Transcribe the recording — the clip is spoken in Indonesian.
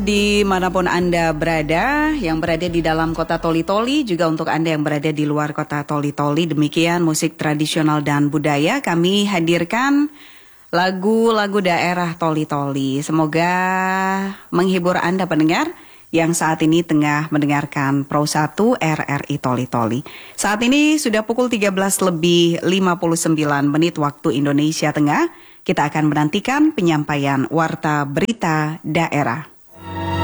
Dimanapun Anda berada, yang berada di dalam kota Toli-Toli, juga untuk Anda yang berada di luar kota Toli-Toli, demikian musik tradisional dan budaya kami hadirkan lagu-lagu daerah Toli-Toli. Semoga menghibur Anda pendengar yang saat ini tengah mendengarkan Pro 1 RRI Toli-Toli. Saat ini sudah pukul 13:59 waktu Indonesia Tengah. Kita akan menantikan penyampaian warta berita daerah.